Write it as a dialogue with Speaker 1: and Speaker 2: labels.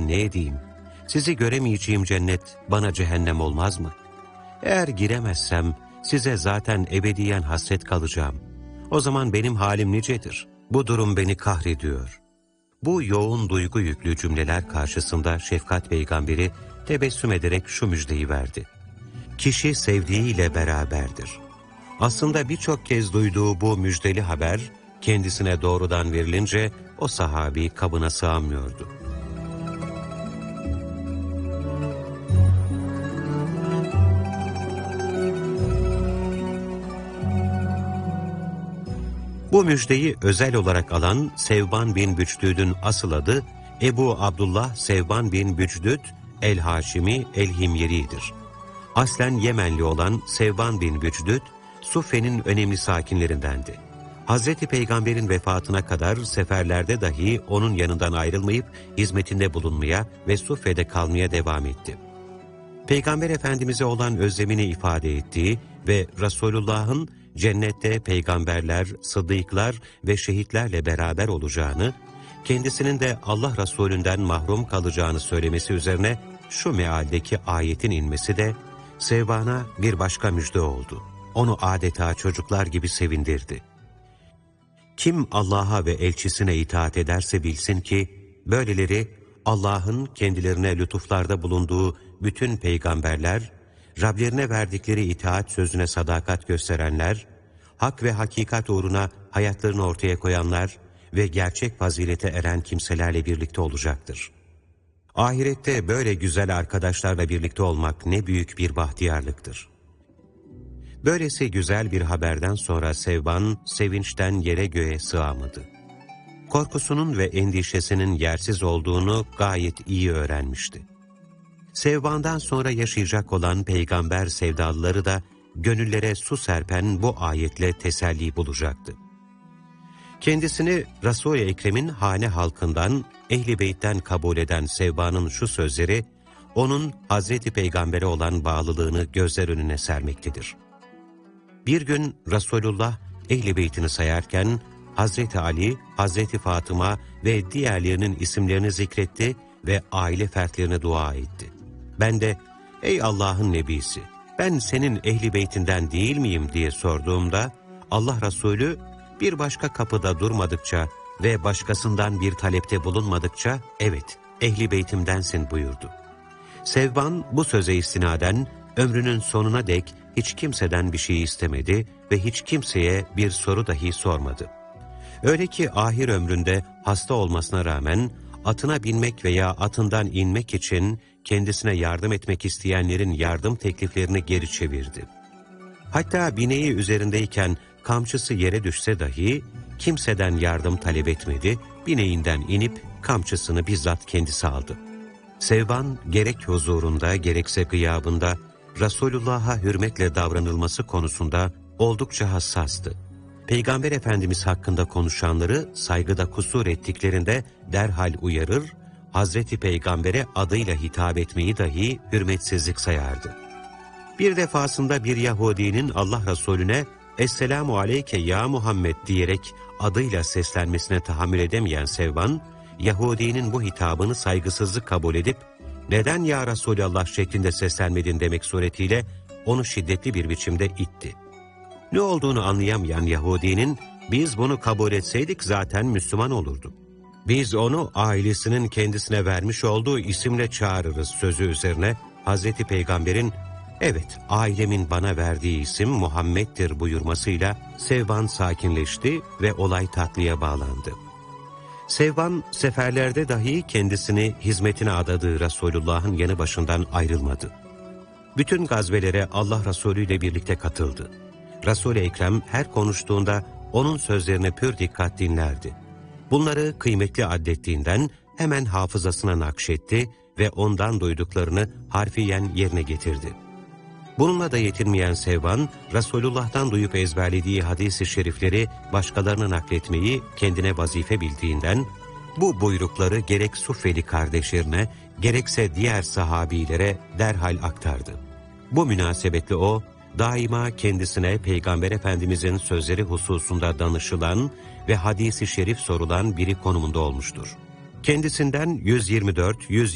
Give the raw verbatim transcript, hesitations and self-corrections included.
Speaker 1: ben ne edeyim? Sizi göremeyeceğim cennet bana cehennem olmaz mı? Eğer giremezsem size zaten ebediyen hasret kalacağım. O zaman benim halim nicedir? Bu durum beni kahrediyor. Bu yoğun duygu yüklü cümleler karşısında Şefkat Peygamberi tebessüm ederek şu müjdeyi verdi. Kişi sevdiğiyle beraberdir. Aslında birçok kez duyduğu bu müjdeli haber kendisine doğrudan verilince o sahabi kabına sığamıyordu. Bu müjdeyi özel olarak alan Sevban bin Bücdüd'ün asıl adı Ebu Abdullah Sevban bin Bücdüd el-Haşimi el-Himyeri'dir. Aslen Yemenli olan Sevban bin Bücdüd, Suffe'nin önemli sakinlerindendi. Hazreti Peygamber'in vefatına kadar seferlerde dahi onun yanından ayrılmayıp hizmetinde bulunmaya ve Suffe'de kalmaya devam etti. Peygamber Efendimiz'e olan özlemini ifade ettiği ve Resulullah'ın cennette peygamberler, sıddıklar ve şehitlerle beraber olacağını, kendisinin de Allah Resulünden mahrum kalacağını söylemesi üzerine şu mealdeki ayetin inmesi de Sevban'a bir başka müjde oldu. Onu adeta çocuklar gibi sevindirdi. Kim Allah'a ve elçisine itaat ederse bilsin ki, böyleleri Allah'ın kendilerine lütuflarda bulunduğu bütün peygamberler, Rablerine verdikleri itaat sözüne sadakat gösterenler, hak ve hakikat uğruna hayatlarını ortaya koyanlar ve gerçek fazilete eren kimselerle birlikte olacaktır. Ahirette böyle güzel arkadaşlarla birlikte olmak ne büyük bir bahtiyarlıktır. Böylesi güzel bir haberden sonra Sevban, sevinçten yere göğe sığamadı. Korkusunun ve endişesinin yersiz olduğunu gayet iyi öğrenmişti. Sevban'dan sonra yaşayacak olan peygamber sevdalıları da gönüllere su serpen bu ayetle teselli bulacaktı. Kendisini Resul-i Ekrem'in hane halkından, Ehl-i Beyt'ten kabul eden Sevban'ın şu sözleri, onun Hazreti Peygamber'e olan bağlılığını gözler önüne sermektedir. Bir gün Resulullah Ehl-i Beyt'ini sayarken, Hazreti Ali, Hazreti Fatıma ve diğerlerinin isimlerini zikretti ve aile fertlerine dua etti. Ben de, ey Allah'ın Nebisi, ben senin Ehl-i Beytinden değil miyim diye sorduğumda, Allah Resulü bir başka kapıda durmadıkça ve başkasından bir talepte bulunmadıkça, evet, Ehl-i Beytimdensin buyurdu. Sevban bu söze istinaden ömrünün sonuna dek hiç kimseden bir şey istemedi ve hiç kimseye bir soru dahi sormadı. Öyle ki ahir ömründe hasta olmasına rağmen atına binmek veya atından inmek için kendisine yardım etmek isteyenlerin yardım tekliflerini geri çevirdi. Hatta bineği üzerindeyken kamçısı yere düşse dahi kimseden yardım talep etmedi, bineğinden inip kamçısını bizzat kendisi aldı. Sevban gerek huzurunda gerekse gıyabında Resulullah'a hürmetle davranılması konusunda oldukça hassastı. Peygamber Efendimiz hakkında konuşanları saygıda kusur ettiklerinde derhal uyarır, Hazreti Peygamber'e adıyla hitap etmeyi dahi hürmetsizlik sayardı. Bir defasında bir Yahudinin Allah Resulüne "Esselamu aleyke ya Muhammed" diyerek adıyla seslenmesine tahammül edemeyen Sevban, Yahudinin bu hitabını saygısızlık kabul edip "Neden ya Resulallah şeklinde seslenmedin?" demek suretiyle onu şiddetli bir biçimde itti. Ne olduğunu anlayamayan Yahudinin, "Biz bunu kabul etseydik zaten Müslüman olurdu. Biz onu ailesinin kendisine vermiş olduğu isimle çağırırız" sözü üzerine Hazreti Peygamber'in "Evet, ailemin bana verdiği isim Muhammed'dir" buyurmasıyla Sevban sakinleşti ve olay tatlıya bağlandı. Sevban, seferlerde dahi kendisini hizmetine adadığı Resulullah'ın yanı başından ayrılmadı. Bütün gazvelere Allah Resulü ile birlikte katıldı. Resul-i Ekrem her konuştuğunda onun sözlerine pür dikkat dinlerdi. Bunları kıymetli addettiğinden hemen hafızasına nakşetti ve ondan duyduklarını harfiyen yerine getirdi. Bununla da yetinmeyen Sevban, Resulullah'tan duyup ezberlediği hadis-i şerifleri başkalarına nakletmeyi kendine vazife bildiğinden, bu buyrukları gerek Suffeli kardeşlerine, gerekse diğer sahabilere derhal aktardı. Bu münasebetle o, daima kendisine Peygamber Efendimizin sözleri hususunda danışılan ve hadis-i şerif sorulan biri konumunda olmuştur. Kendisinden yüz yirmi dört yüz